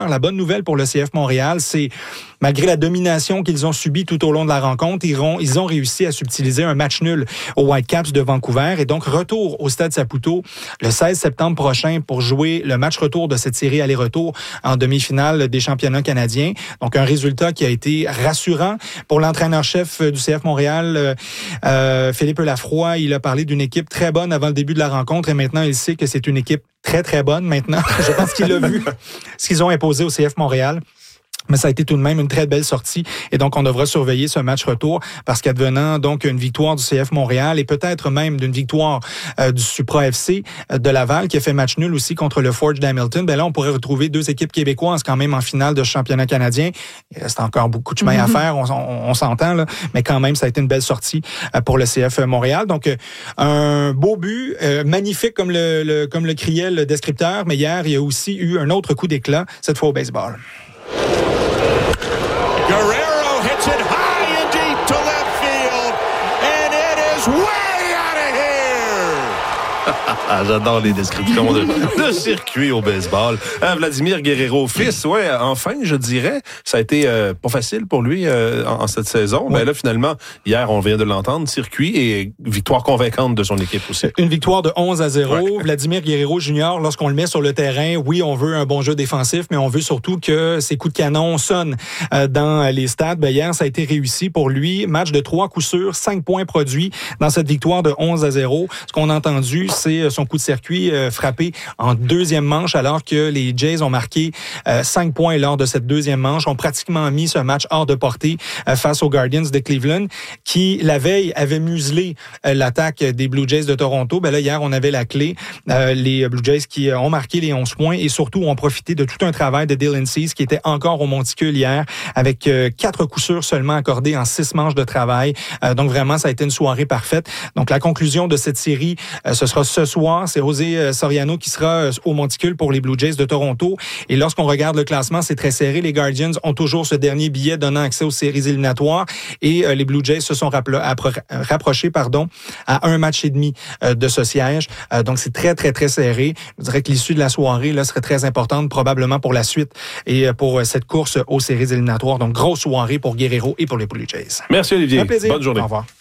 vainqueurs. La bonne nouvelle pour le CF Montréal, c'est malgré la domination qu'ils ont subie tout au long de la rencontre, ils ont réussi à subtiliser un match nul aux Whitecaps de Vancouver. Et donc, retour au Stade Saputo le 16 septembre prochain pour jouer le match retour de cette série aller-retour en demi-finale des championnats canadiens. Donc, un résultat qui a été rassurant pour l'entraîneur-chef du CF Montréal, Philippe Lafroy. Il a parlé d'une équipe très bonne avant le début de la rencontre et maintenant, il sait que c'est une équipe très, très bonne maintenant. Je pense qu'il a vu ce qu'ils ont imposé au CF Montréal. Mais ça a été tout de même une très belle sortie. Et donc, on devra surveiller ce match retour parce qu'advenant donc une victoire du CF Montréal et peut-être même d'une victoire du Supra FC de Laval qui a fait match nul aussi contre le Forge d'Hamilton, ben là, on pourrait retrouver deux équipes québécoises quand même en finale de championnat canadien. Il reste encore beaucoup de chemin à faire, on s'entend, là, mais quand même, ça a été une belle sortie pour le CF Montréal. Donc, un beau but, magnifique comme le criait le descripteur, mais hier, il y a aussi eu un autre coup d'éclat, cette fois au baseball. Guerrero hits it high and deep to left field, and it is way out of here! J'adore les descriptions de circuit au baseball. Vladimir Guerrero, fils, ouais, enfin, je dirais, ça a été pas facile pour lui en cette saison. Ouais. Ben là, finalement, hier, on vient de l'entendre, circuit et victoire convaincante de son équipe aussi. Une victoire de 11-0. Ouais. Vladimir Guerrero Jr., lorsqu'on le met sur le terrain, oui, on veut un bon jeu défensif, mais on veut surtout que ses coups de canon sonnent dans les stades. Ben, hier, ça a été réussi pour lui. Match de 3 coups sûrs, 5 points produits dans cette victoire de 11-0. Ce qu'on a entendu, c'est son coup de circuit frappé en deuxième manche, alors que les Jays ont marqué 5 points lors de cette deuxième manche, ont pratiquement mis ce match hors de portée face aux Guardians de Cleveland, qui, la veille, avaient muselé l'attaque des Blue Jays de Toronto. Ben là, hier, on avait la clé. Les Blue Jays qui ont marqué les 11 points et surtout ont profité de tout un travail de Dylan Cease, qui était encore au monticule hier, avec 4 coups sûrs seulement accordés en 6 manches de travail. Donc, vraiment, ça a été une soirée parfaite. Donc, la conclusion de cette série, ce sera ce soir. C'est José Soriano qui sera au monticule pour les Blue Jays de Toronto. Et lorsqu'on regarde le classement, c'est très serré. Les Guardians ont toujours ce dernier billet donnant accès aux séries éliminatoires. Et les Blue Jays se sont rapprochés à un match et demi de ce siège. Donc, c'est très, très, très serré. Je dirais que l'issue de la soirée là serait très importante, probablement pour la suite et pour cette course aux séries éliminatoires. Donc, grosse soirée pour Guerrero et pour les Blue Jays. Merci, Olivier. Un plaisir. Bonne journée. Au revoir.